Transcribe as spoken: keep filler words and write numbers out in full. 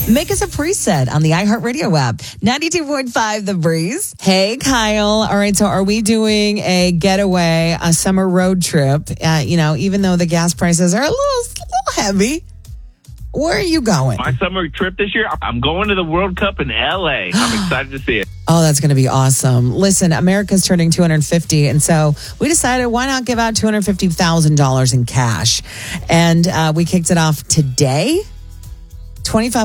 Make us a preset on the iHeartRadio app. ninety-two point five The Breeze. Hey, Kyle. All right, so are we doing a getaway, a summer road trip? Uh, you know, even though the gas prices are a little, a little heavy. Where are you going? My summer trip this year, I'm going to the World Cup in L A. I'm excited to see it. Oh, that's going to be awesome. Listen, America's turning two hundred fifty, and so we decided why not give out two hundred fifty thousand dollars in cash? And uh, we kicked it off today. twenty-five